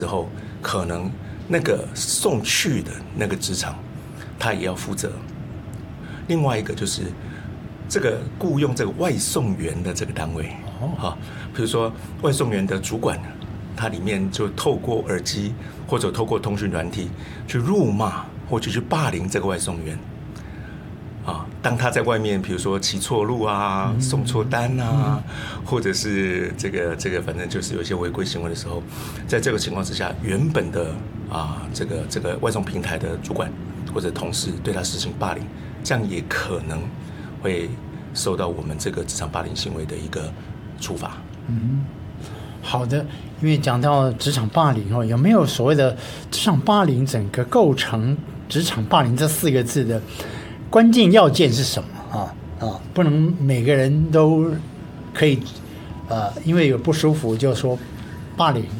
之后，可能那个送去的那个职场，他也要负责。另外一个就是这个雇佣这个外送员的这个单位，比如说外送员的主管，他里面就透过耳机或者透过通讯软体去辱骂或者去霸凌这个外送员。当他在外面，比如说骑错路啊、送错单啊，或者是这个，反正就是有一些违规行为的时候，在这个情况之下，原本的这个外送平台的主管或者同事对他实行霸凌，这样也可能会受到我们这个职场霸凌行为的一个处罚。 好的，因为讲到职场霸凌有没有所谓的职场霸凌整个构成职场霸凌这4个字的关键要件是什么不能每个人都可以因为有不舒服就说霸凌。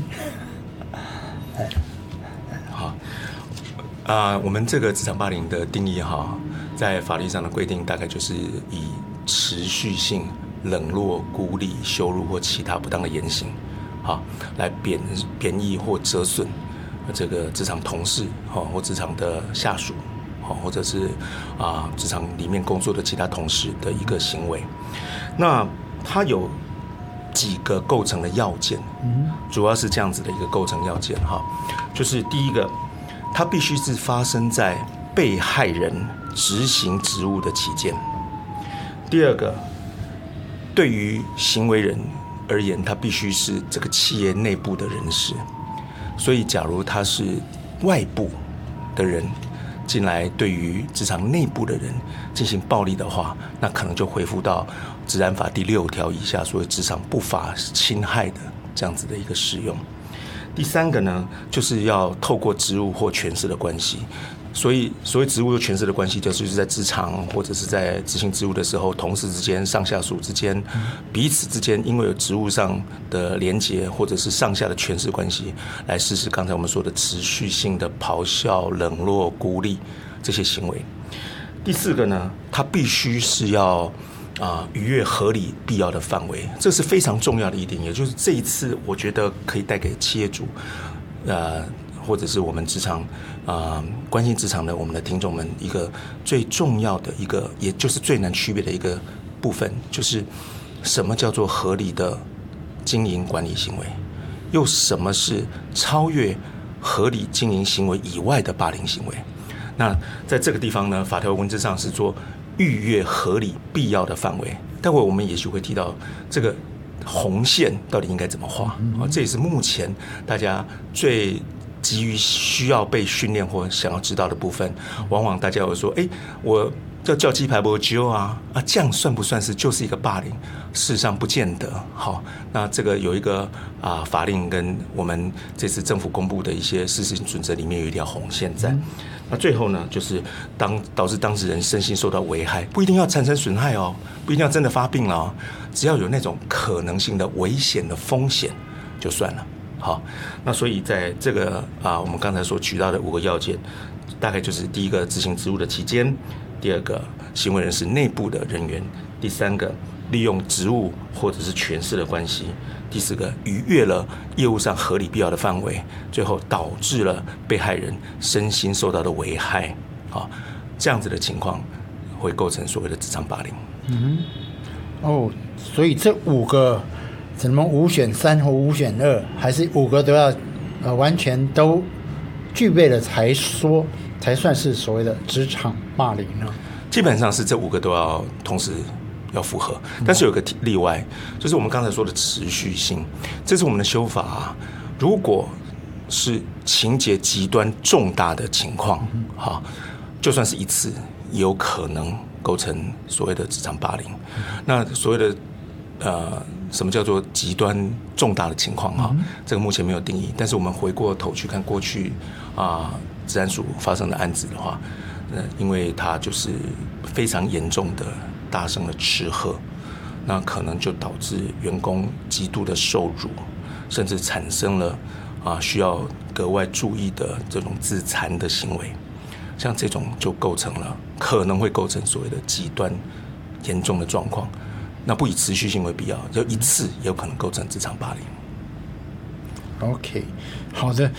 好，我们这个职场霸凌的定义在法律上的规定大概就是以持续性冷落、孤立、羞辱或其他不当的言行来贬义或折损这个职场同事或职场的下属或者是职场里面工作的其他同事的一个行为。那它有几个构成的要件，主要是这样子的一个构成要件就是第一个，它必须是发生在被害人执行职务的期间；第二个，对于行为人而言，他必须是这个企业内部的人士。所以假如他是外部的人进来对于职场内部的人进行暴力的话，那可能就恢复到治安法第6条以下所谓职场不法侵害的这样子的一个适用。第三个呢，就是要透过职务或权势的关系。所以所谓职务和权势的关系，就是在职场或者是在执行职务的时候，同事之间、上下属之间、彼此之间，因为有职务上的连结，或者是上下的权势关系，来实施刚才我们说的持续性的咆哮、冷落、孤立这些行为。第四个呢，它必须是要逾越合理必要的范围，这是非常重要的一点。也就是这一次，我觉得可以带给企业主或者是我们职场关心职场的我们的听众们一个最重要的一个，也就是最难区别的一个部分，就是什么叫做合理的经营管理行为，又什么是超越合理经营行为以外的霸凌行为。那在这个地方呢，法条文字上是做逾越合理必要的范围，待会我们也许会提到这个红线到底应该怎么画，这也是目前大家最急于需要被训练或想要知道的部分。往往大家有说，我要叫鸡排不揪这样算不算是就是一个霸凌？事实上不见得。好，那这个有一个法令跟我们这次政府公布的一些事实准则里面有一条红线在。那最后呢，就是导致当事人身心受到危害，不一定要产生损害不一定要真的发病了只要有那种可能性的危险的风险就算了。好，那所以在这个我们刚才所举到的5个要件，大概就是第一个执行职务的期间，第二个行为人是内部的人员，第三个利用职务或者是权势的关系，第四个逾越了业务上合理必要的范围，最后导致了被害人身心受到的危害。这样子的情况会构成所谓的职场霸凌。 所以这5个怎么5选3或5选2，还是5个都要完全都具备了才算是所谓的职场霸凌呢？ 基本上是这5个都要同时要符合，但是有个例外，就是我们刚才说的持续性。这是我们的修法如果是情节极端重大的情况，就算是一次，也有可能构成所谓的职场霸凌。那所谓的什么叫做极端重大的情况这个目前没有定义，但是我们回过头去看过去治安署发生的案子的话，因为它就是非常严重的大声的斥喝，那可能就导致员工极度的受辱，甚至产生了需要格外注意的这种自残的行为，像这种就可能会构成所谓的极端严重的状况。那不以持续性为必要，就一次也有可能构成职场霸凌。 OK， 好的。